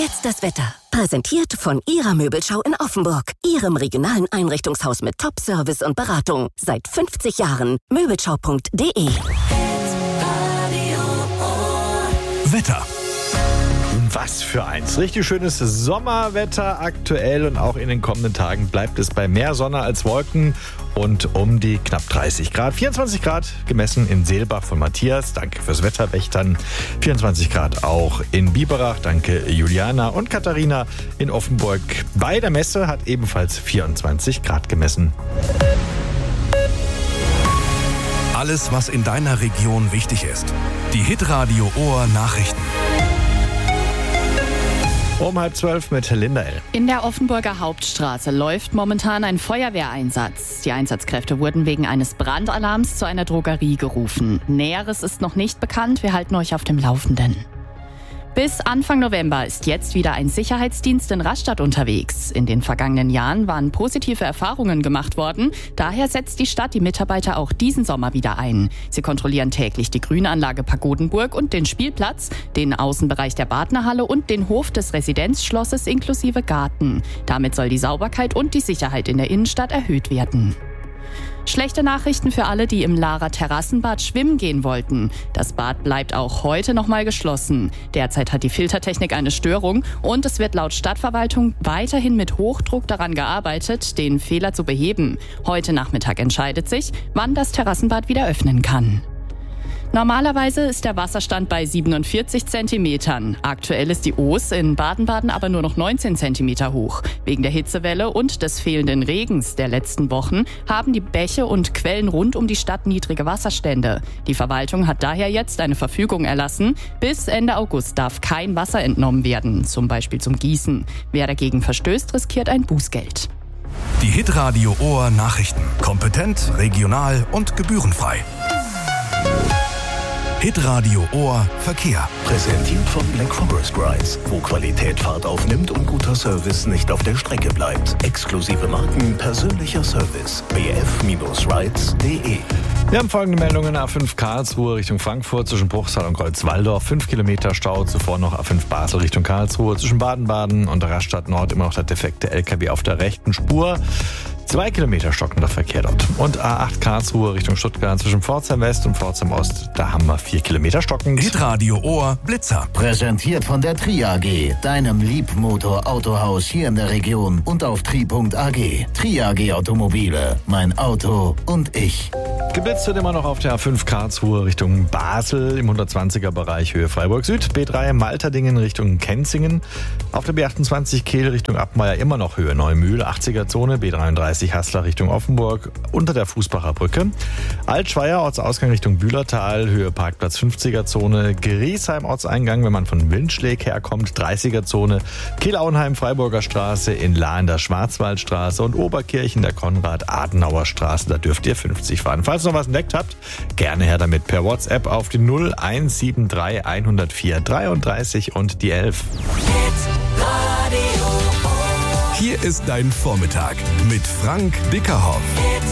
Jetzt das Wetter. Präsentiert von Ihrer Möbelschau in Offenburg. Ihrem regionalen Einrichtungshaus mit Top-Service und Beratung. Seit 50 Jahren. Möbelschau.de. Wetter. Was für eins. Richtig schönes Sommerwetter aktuell und auch in den kommenden Tagen bleibt es bei mehr Sonne als Wolken und um die knapp 30 Grad. 24 Grad gemessen in Seelbach von Matthias. Danke fürs Wetterwächtern. 24 Grad auch in Biberach. Danke Juliana und Katharina in Offenburg. Bei der Messe hat ebenfalls 24 Grad gemessen. Alles, was in deiner Region wichtig ist. Die Hitradio Ohr Nachrichten. Um 11:30 mit Linda L. In der Offenburger Hauptstraße läuft momentan ein Feuerwehreinsatz. Die Einsatzkräfte wurden wegen eines Brandalarms zu einer Drogerie gerufen. Näheres ist noch nicht bekannt, wir halten euch auf dem Laufenden. Bis Anfang November ist jetzt wieder ein Sicherheitsdienst in Rastatt unterwegs. In den vergangenen Jahren waren positive Erfahrungen gemacht worden. Daher setzt die Stadt die Mitarbeiter auch diesen Sommer wieder ein. Sie kontrollieren täglich die Grünanlage Pagodenburg und den Spielplatz, den Außenbereich der Badnerhalle und den Hof des Residenzschlosses inklusive Garten. Damit soll die Sauberkeit und die Sicherheit in der Innenstadt erhöht werden. Schlechte Nachrichten für alle, die im Lahrer Terrassenbad schwimmen gehen wollten. Das Bad bleibt auch heute nochmal geschlossen. Derzeit hat die Filtertechnik eine Störung und es wird laut Stadtverwaltung weiterhin mit Hochdruck daran gearbeitet, den Fehler zu beheben. Heute Nachmittag entscheidet sich, wann das Terrassenbad wieder öffnen kann. Normalerweise ist der Wasserstand bei 47 Zentimetern. Aktuell ist die Oos in Baden-Baden aber nur noch 19 Zentimeter hoch. Wegen der Hitzewelle und des fehlenden Regens der letzten Wochen haben die Bäche und Quellen rund um die Stadt niedrige Wasserstände. Die Verwaltung hat daher jetzt eine Verfügung erlassen. Bis Ende August darf kein Wasser entnommen werden, zum Beispiel zum Gießen. Wer dagegen verstößt, riskiert ein Bußgeld. Die Hitradio Ohr Nachrichten. Kompetent, regional und gebührenfrei. Hitradio Ohr Verkehr. Präsentiert von Black Forest Rides, wo Qualität Fahrt aufnimmt und guter Service nicht auf der Strecke bleibt. Exklusive Marken, persönlicher Service. bf-rides.de. Wir haben folgende Meldungen. A5 Karlsruhe Richtung Frankfurt zwischen Bruchsal und Kreuzwaldorf. 5 Kilometer Stau. Zuvor noch A5 Basel Richtung Karlsruhe. Zwischen Baden-Baden und Rastatt Nord immer noch der defekte LKW auf der rechten Spur. 2 Kilometer stockender Verkehr dort. Und A8 Karlsruhe Richtung Stuttgart zwischen Pforzheim West und Pforzheim Ost. Da haben wir 4 Kilometer stockend. Hitradio Ohr Blitzer. Präsentiert von der Tri AG, deinem Liebmotor-Autohaus hier in der Region und auf tri.ag. Tri AG Automobile, mein Auto und ich. Geblitzt wird immer noch auf der A5 Karlsruhe Richtung Basel im 120er Bereich Höhe Freiburg Süd. B3 Malterdingen Richtung Kenzingen. Auf der B28 Kehl Richtung Abmeier immer noch Höhe Neumühl. 80er Zone. B33 Haßler Richtung Offenburg unter der Fußbacher Brücke. Altschweier Ortsausgang Richtung Bühlertal. Höhe Parkplatz 50er Zone. Griesheim Ortseingang, wenn man von Windschläg herkommt. 30er Zone. Kehl-Auenheim Freiburger Straße. In Lahr in der Schwarzwaldstraße. Und Oberkirchen der Konrad-Adenauer Straße. Da dürft ihr 50 fahren. Falls ihr noch was entdeckt habt, gerne her damit per WhatsApp auf die 0173 104 33 und die 11. Hier ist dein Vormittag mit Frank Bickerhoff.